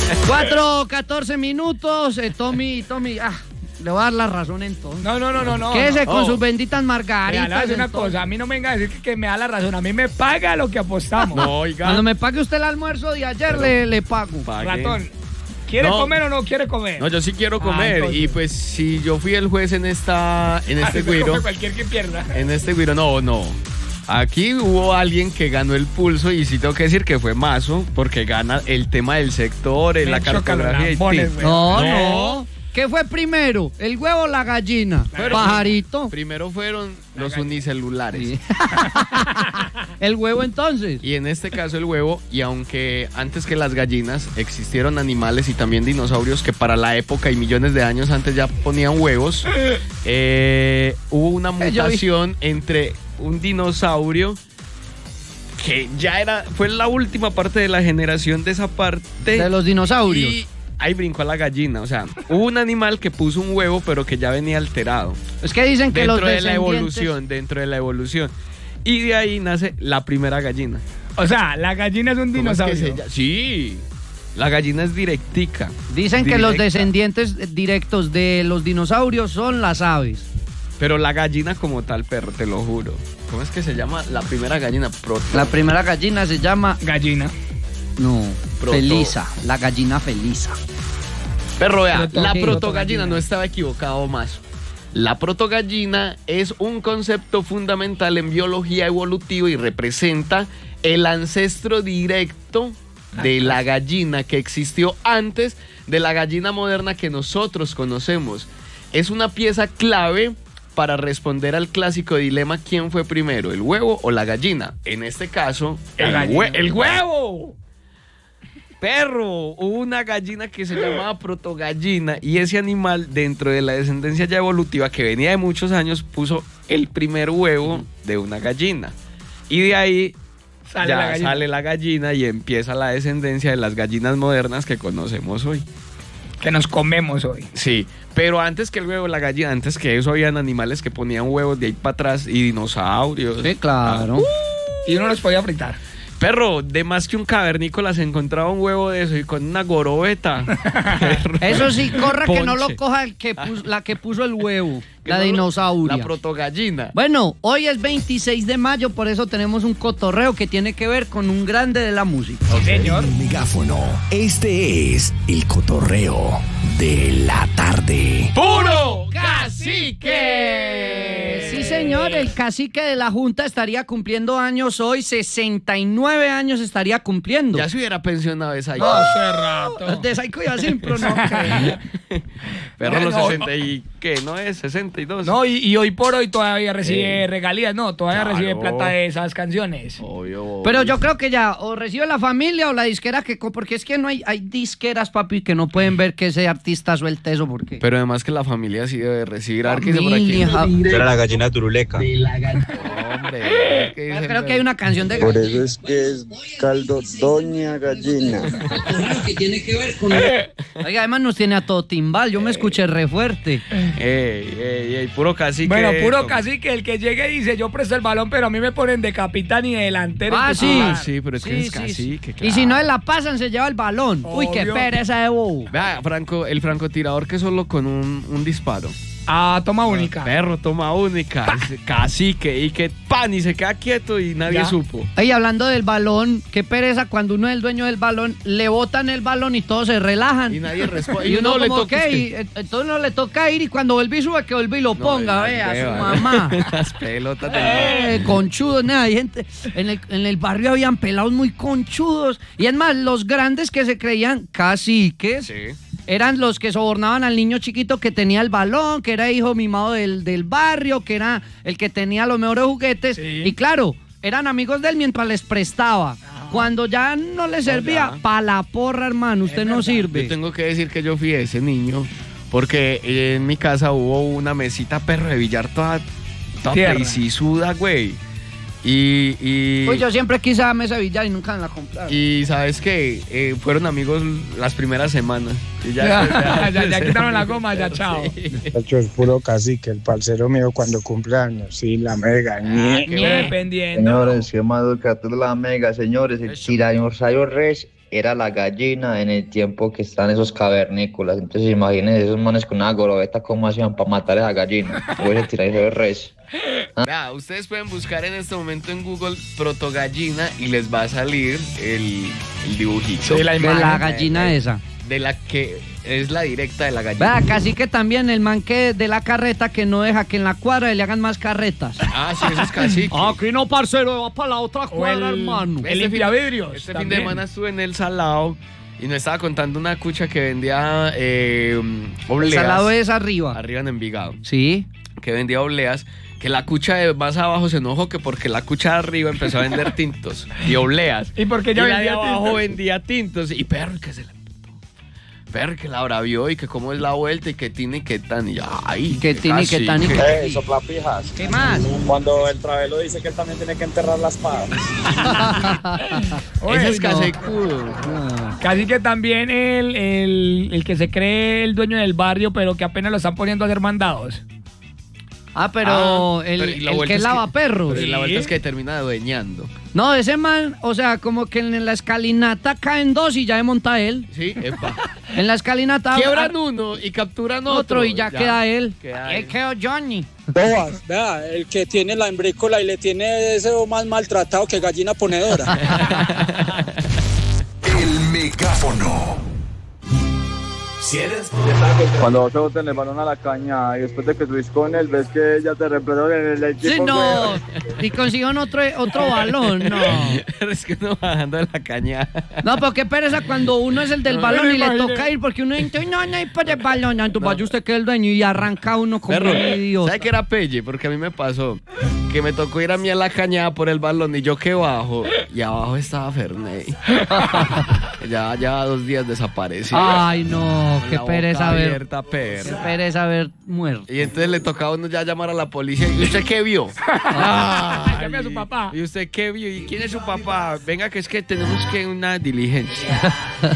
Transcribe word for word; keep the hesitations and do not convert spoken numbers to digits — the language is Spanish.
cuatro, catorce minutos. Eh, Tommy, Tommy, ah, le voy a dar la razón entonces. No, no, no, no, no. Quédese no. con Oh. sus benditas margaritas. Mira, le voy a decir una cosa, a mí no me venga a decir que, que me da la razón, a mí me paga lo que apostamos. No, oiga. Cuando me pague usted el almuerzo de ayer, le, le pago. Pague. Ratón, ¿quiere No. comer o no quiere comer? No, yo sí quiero Ah, comer. entonces. Y pues si yo fui el juez en esta, en este Ah, se come güiro, cualquier que pierda. en este güiro, no, no. Aquí hubo alguien que ganó el pulso y sí tengo que decir que fue Mazo, porque gana el tema del sector, en la Me chocan los cartografía y lambones, tin. güey. No, No. no. ¿Qué fue primero? ¿El huevo o la gallina? Pero- Pajarito. Primero fueron los unicelulares. Sí. El huevo entonces. Y en este caso el huevo, y aunque antes que las gallinas existieron animales y también dinosaurios que para la época y millones de años antes ya ponían huevos, eh, hubo una Eh, yo vi. mutación entre un dinosaurio que ya era, fue la última parte de la generación de esa parte. De los dinosaurios. Y ahí brincó a la gallina, o sea, hubo un animal que puso un huevo pero que ya venía alterado. Es que dicen que Dentro los de la descendientes- evolución, dentro de la evolución. Y de ahí nace la primera gallina. O sea, la gallina es un ¿Cómo es que dinosaurio. se llama? Sí, la gallina es directica. Dicen que los Directa. descendientes directos de los dinosaurios son las aves. Pero la gallina como tal, perro, te lo juro. ¿Cómo es que se llama la primera gallina? Proto. La primera gallina se llama... Gallina. No, Proto. Felisa. La gallina Felisa. Perro, vea, Proto- la sí, protogallina protogallina. no estaba equivocado más. La protogallina es un concepto fundamental en biología evolutiva y representa el ancestro directo de la gallina que existió antes de la gallina moderna que nosotros conocemos. Es una pieza clave para responder al clásico dilema: ¿quién fue primero, el huevo o la gallina? En este caso, La el, gallina. hue- el huevo. Perro, hubo una gallina que se llamaba protogallina y ese animal, dentro de la descendencia ya evolutiva que venía de muchos años, puso el primer huevo de una gallina. Y de ahí Sale ya la gallina. sale la gallina y empieza la descendencia de las gallinas modernas que conocemos hoy. Que nos comemos hoy. Sí, pero antes que el huevo, la gallina, antes que eso habían animales que ponían huevos de ahí para atrás y dinosaurios. Sí, claro. Y uno los podía fritar. Perro, de más que un cavernícola se encontraba un huevo de eso y con una gorobeta. Perro. Eso sí, corra que no lo Ponche. coja el que puso- la que puso el huevo. Que La no lo- dinosauria. La protogallina. Bueno, hoy es veintiséis de mayo, por eso tenemos un cotorreo que tiene que ver con un grande de la música. Señor. El megáfono. Este es el cotorreo de la tarde. ¡Puro cacique! Sí, señor, el cacique de la Junta estaría cumpliendo años hoy, sesenta y nueve años estaría cumpliendo. Ya se hubiera pensionado esa No, hace rato. De Saico y así, pero no creo. Perro, los No. sesenta y ¿qué? ¿No es? sesenta y dos. No, y, y hoy por hoy todavía recibe Eh. regalías, no, todavía Claro. recibe plata de esas canciones. Obvio, obvio. Pero yo creo que ya, o recibe la familia o la disquera que... co- Porque es que no hay, hay disqueras, papi, que no pueden ver que ese artista suelte eso, porque... Pero además que la familia sí debe recibir. A ver qué dice por aquí. Familia. Era la gallina turuleca. Hombre, ¿qué dice Yo creo el que hay una canción de... Por eso es que es caldo Doña Gallina. que tiene que ver con... Oiga, además nos tiene a todo timbal, yo me escuché re fuerte. Ey, ey, ey, puro cacique. Bueno, puro cacique, el que llegue y dice, yo presto el balón, pero a mí me ponen de capitán y de delantero. Ah, y sí. Ah, sí, pero es que es cacique, Y si claro. no la pasan, se lleva el balón. Uy, qué Obvio. pereza de bobo. Vea, Franco, el francotirador que solo con un, un disparo. Ah, toma única. Perro, toma única. Cacique. Y que pan y se queda quieto y nadie Ya. supo. Oye, hablando del balón, qué pereza cuando uno es el dueño del balón, le botan el balón y todos se relajan. Y nadie responde. Y uno le como, toca, ¿qué? es que- Y, eh, entonces uno le toca ir y cuando vuelve y sube, que vuelve y lo No, ponga, las vea, a su bebas. mamá. Las pelotas del Eh, conchudos, nada, hay gente, en el, en el barrio habían pelados muy conchudos. Y es más, los grandes que se creían caciques, Sí. eran los que sobornaban al niño chiquito que tenía el balón, que era hijo mimado del, del barrio, que era el que tenía los mejores juguetes. Sí. Y claro, eran amigos de él mientras les prestaba. Cuando ya no le servía, ya. pa' la porra, hermano, usted no sirve. Yo tengo que decir que yo fui ese niño. Porque en mi casa hubo una mesita perro de billar toda, toda Tierra. peisisuda, güey. Y, y, Pues yo siempre quise darme ese billar y nunca me la compraron. y sabes que eh, fueron amigos las primeras semanas. Y Ya, ya, ya quitaron la goma, ya, chao. Hecho es puro cacique, el parcero mío cuando cumple años, sí, la mega. ñe. Qué dependiendo. Señores, qué más que la mega, señores. El Eso. tiranosaurio Rex era la gallina en el tiempo que están esos cavernícolas. Entonces imagínense esos manes con una gorobeta cómo hacían para matar a esa gallina. Voy a tirar eso de res. Vea, ustedes pueden buscar en este momento en Google protogallina y les va a salir el, el dibujito. Sí, la De imagen. la gallina esa. De la que es la directa de la gallina. Vea, casi que también el man que de la carreta que no deja que en la cuadra le hagan más carretas. Ah, sí, eso es cacique. Aquí no, parcero, va para la otra O cuadra, el, hermano. el limpiavidrios. Este fin de también. semana estuve en el Salado y nos estaba contando una cucha que vendía eh, El obleas. salado es arriba. Arriba en Envigado. Sí. Que vendía obleas. Que la cucha de más abajo se enojó que porque la cucha de arriba empezó a vender tintos y obleas. ¿Y porque ya y la de vendía abajo tintos? vendía tintos. Y perro que se le emputó. Perro que la bravió y que cómo es la vuelta y que tiene y que tan. Y ay, Que tiene y que tan y que- Eh, soplapijas. ¿Qué más? Cuando el Travelo dice que él también tiene que enterrar la espada. Oye, Ese es no. casecudo. Casi que también el, el, el que se cree el dueño del barrio, pero que apenas lo están poniendo a hacer mandados. Ah, pero Ah, el, pero y la el vuelta que es que- lava perros. Pero la vuelta es que termina dueñando. No, ese man, o sea, como que en la escalinata caen dos y ya monta él. Sí, epa. En la escalinata Quiebran uno y capturan otro. otro y ya, queda él. queda Y ahí él. quedó Johnny. Bobas, vea, el que tiene la embrícola y le tiene ese más maltratado que gallina ponedora. El megáfono. Si eres Cuando vos te boten el balón a la caña y después de que subís con él, ves que ya te reemplazaron en el equipo. Sí, no. Y consiguen otro, otro balón, no. Es que uno bajando de la caña. No, pero qué pereza cuando uno es el del No, balón me y le imaginé. toca ir porque uno dice, no, no hay para el balón. Entonces vaya usted que es el dueño y arranca uno como Perro, un idiota. ¿sabe qué era pelle? Porque a mí me pasó que me tocó ir a mí a la cañada por el balón y yo que bajo y abajo estaba Ferney. ya ya dos días desaparecido. Ay, no, Con qué la boca pereza ver. abierta, Qué perro. pereza ver muerto. Y entonces le tocaba a uno ya llamar a la policía. ¿Y usted qué vio? Ay, llame a su papá. ¿Y usted qué vio? ¿Y quién es su papá? Venga, que es que tenemos que una diligencia.